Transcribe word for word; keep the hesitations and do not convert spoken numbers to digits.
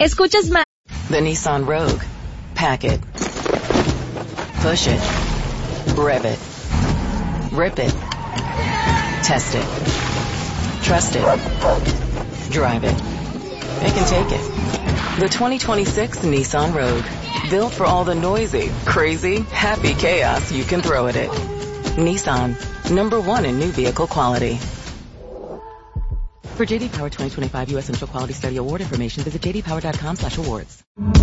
Escuchas más. The Nissan Rogue. Pack it. Push it. Rev it. Rip it. Test it. Trust it. Drive it. It can take it. The twenty twenty-six Nissan Rogue. Built for all the noisy, crazy, happy chaos you can throw at it. Nissan. Number one in new vehicle quality. For J D Power twenty twenty-five U S Central Quality Study Award information, visit j d power dot com slash awards.